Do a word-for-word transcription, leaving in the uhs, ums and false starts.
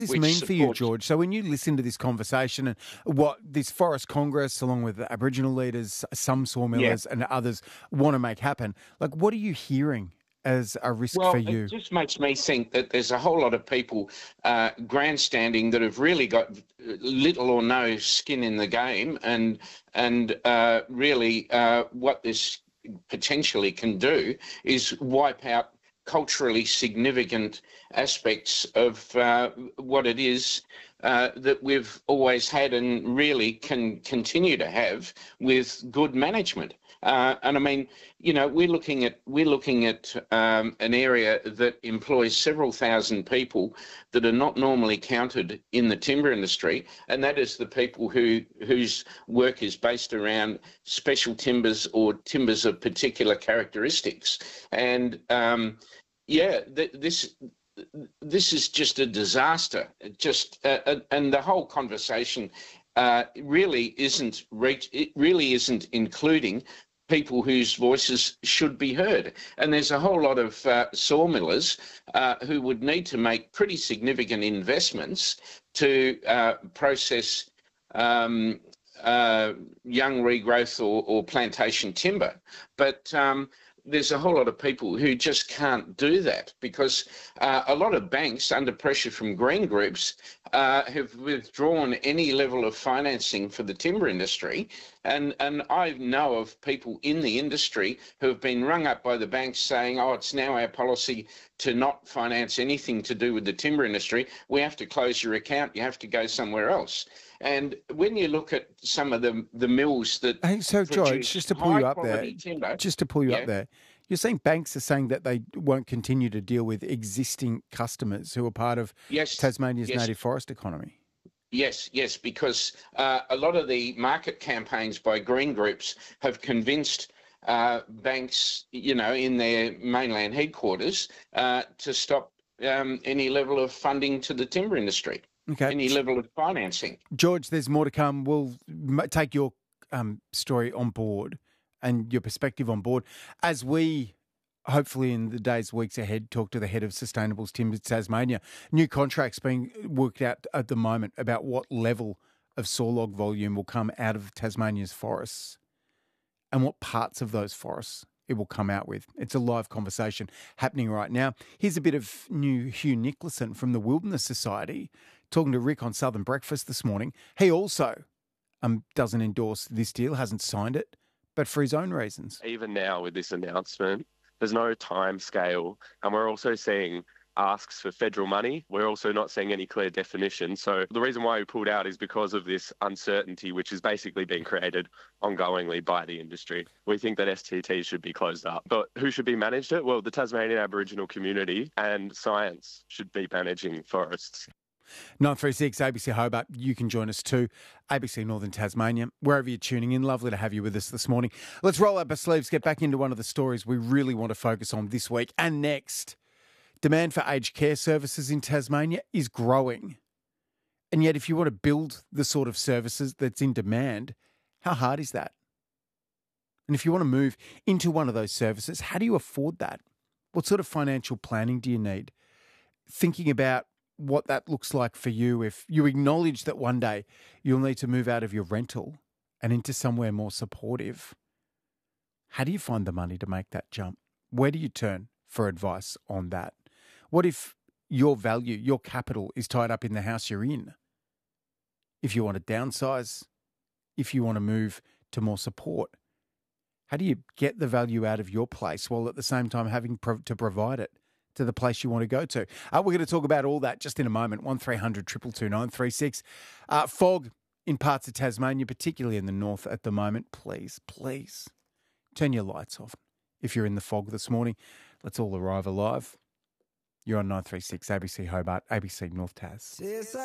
This which mean for you, supports. George? So when you listen to this conversation and what this Forest Congress, along with the Aboriginal leaders, some Yeah. sawmillers and others want to make happen, like what are you hearing as a risk for Well, it you? just makes me think that there's a whole lot of people uh, grandstanding that have really got little or no skin in the game, and and uh, really uh, what this potentially can do is wipe out culturally significant aspects of uh, what it is uh, that we've always had and really can continue to have with good management. Uh, and I mean, you know, we're looking at we're looking at um, an area that employs several thousand people that are not normally counted in the timber industry, and that is the people who whose work is based around special timbers or timbers of particular characteristics. And um, yeah, th- this this is just a disaster. Just uh, and the whole conversation uh, really isn't reach. It really isn't including people whose voices should be heard. And there's a whole lot of uh, sawmillers uh, who would need to make pretty significant investments to uh, process um, uh, young regrowth or, or plantation timber. But um, there's a whole lot of people who just can't do that because uh, a lot of banks, under pressure from green groups, uh, have withdrawn any level of financing for the timber industry. And, and I know of people in the industry who have been rung up by the banks saying, oh, it's now our policy to not finance anything to do with the timber industry. We have to close your account. You have to go somewhere else. And when you look at some of the, the mills that Hey, so George, just to pull you up there, timber, just to pull you yeah. up there, you're saying banks are saying that they won't continue to deal with existing customers who are part of Yes, Tasmania's yes. native forest economy. Yes, yes, because uh, a lot of the market campaigns by green groups have convinced uh, banks, you know, in their mainland headquarters uh, to stop um, any level of funding to the timber industry, Okay. any level of financing. George, there's more to come. We'll m- take your um, story on board and your perspective on board as we, hopefully in the days, weeks ahead, talk to the head of Sustainables Timber Tasmania. New contracts being worked out at the moment about what level of sawlog volume will come out of Tasmania's forests and what parts of those forests it will come out with. It's a live conversation happening right now. Here's a bit of new Hugh Nicholson from the Wilderness Society talking to Rick on Southern Breakfast this morning. He also um, doesn't endorse this deal, hasn't signed it, but for his own reasons. Even now with this announcement, there's no time scale, and we're also seeing asks for federal money. We're also not seeing any clear definition. So the reason why we pulled out is because of this uncertainty, which is basically being created ongoingly by the industry. We think that S T T should be closed up. But who should be managed it? Well, the Tasmanian Aboriginal community and science should be managing forests. nine three six A B C Hobart, you can join us too. A B C Northern Tasmania, wherever you're tuning in, lovely to have you with us this morning. Let's roll up our sleeves, get back into one of the stories we really want to focus on this week and next. Demand for aged care services in Tasmania is growing. And yet if you want to build the sort of services that's in demand, how hard is that? And if you want to move into one of those services, how do you afford that? What sort of financial planning do you need? Thinking about what that looks like for you if you acknowledge that one day you'll need to move out of your rental and into somewhere more supportive. How do you find the money to make that jump? Where do you turn for advice on that? What if your value, your capital is tied up in the house you're in? If you want to downsize, if you want to move to more support, how do you get the value out of your place while at the same time having pro- to provide it to the place you want to go to? Uh, we're going to talk about all that just in a moment. one three hundred two two two nine three six. Uh, fog in parts of Tasmania, particularly in the north at the moment. Please, please turn your lights off if you're in the fog this morning. Let's all arrive alive. You're on nine three six A B C Hobart, A B C North Tas.